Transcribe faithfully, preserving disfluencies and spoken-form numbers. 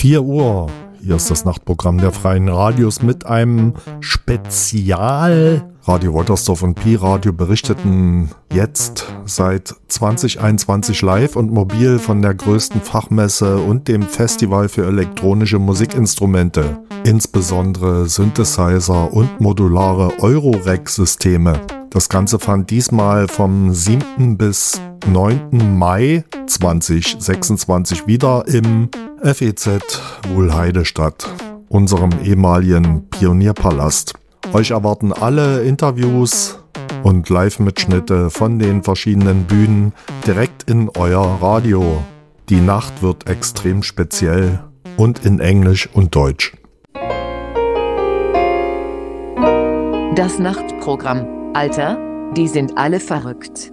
vier Uhr. Hier ist das Nachtprogramm der Freien Radios mit einem Spezial. Radio Woltersdorf und Pi-Radio berichteten jetzt seit zwanzig einundzwanzig live und mobil von der größten Fachmesse und dem Festival für elektronische Musikinstrumente, insbesondere Synthesizer und modulare Eurorack-Systeme. Das Ganze fand diesmal vom siebten bis neunten Mai zweitausendsechsundzwanzig wieder im F E Z Wuhlheide statt, unserem ehemaligen Pionierpalast. Euch erwarten alle Interviews und Live-Mitschnitte von den verschiedenen Bühnen direkt in euer Radio. Die Nacht wird extrem speziell und in Englisch und Deutsch. Das Nachtprogramm. Alter, die sind alle verrückt.